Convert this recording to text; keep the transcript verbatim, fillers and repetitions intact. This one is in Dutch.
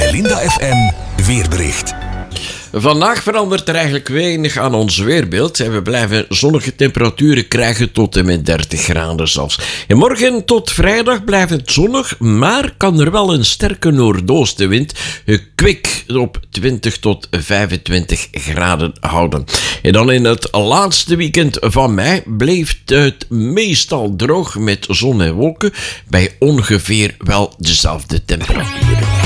Elinda F M weerbericht. Vandaag verandert er eigenlijk weinig aan ons weerbeeld. We blijven zonnige temperaturen krijgen tot en met dertig graden zelfs. En morgen tot vrijdag blijft het zonnig, maar kan er wel een sterke noordoostenwind kwik op twintig tot vijfentwintig graden houden. En dan in het laatste weekend van mei blijft het meestal droog met zon en wolken bij ongeveer wel dezelfde temperaturen.